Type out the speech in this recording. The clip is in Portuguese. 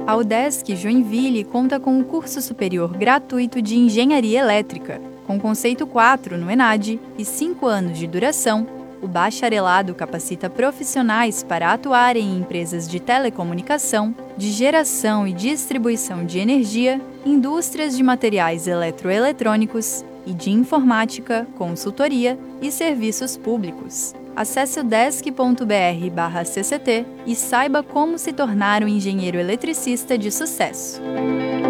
A UDESC Joinville conta com o curso superior gratuito de Engenharia Elétrica, com conceito 4 no ENAD e 5 anos de duração. O bacharelado capacita profissionais para atuarem em empresas de telecomunicação, de geração e distribuição de energia, indústrias de materiais eletroeletrônicos e de informática, consultoria e serviços públicos. Acesse udesc.br/cct e saiba como se tornar um engenheiro eletricista de sucesso.